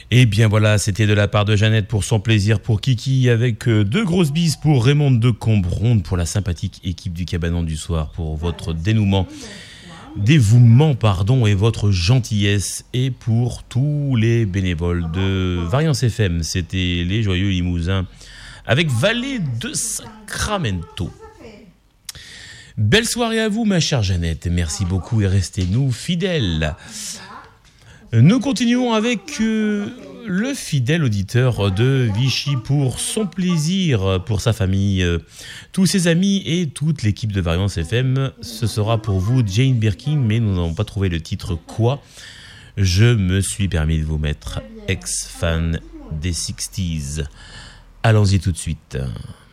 Et bien voilà, c'était de la part de Jeannette pour son plaisir, pour Kiki, avec deux grosses bises pour Raymond de Combronde, pour la sympathique équipe du Cabanon du Soir, pour votre dévouement, et votre gentillesse, et pour tous les bénévoles de Variance FM. C'était les Joyeux Limousins avec Vallée de Sacramento. Belle soirée à vous, ma chère Jeannette. Merci beaucoup et restez-nous fidèles. Nous continuons avec le fidèle auditeur de Vichy pour son plaisir, pour sa famille, tous ses amis et toute l'équipe de Variance FM. Ce sera pour vous Jane Birkin, mais nous n'avons pas trouvé le titre quoi. Je me suis permis de vous mettre ex-fan des 60s. Allons-y tout de suite.